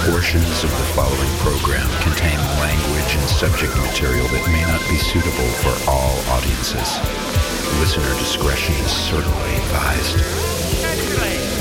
Portions of the following program contain language and subject material that may not be suitable for all audiences. Listener discretion is certainly advised.